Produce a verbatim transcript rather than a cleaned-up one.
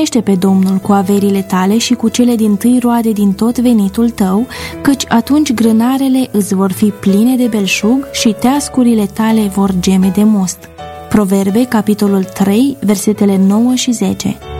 Mulțumește pe Domnul cu averile tale și cu cele dintâi roade din tot venitul tău, căci atunci grânarele îți vor fi pline de belșug și teascurile tale vor geme de most. Proverbe, capitolul trei, versetele nouă și zece.